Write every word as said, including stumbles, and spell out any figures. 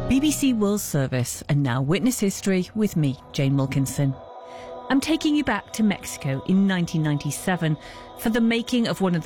B B C World Service, and now Witness History with me, Jane Wilkinson. I'm taking you back to Mexico in nineteen ninety-seven for the making of one of the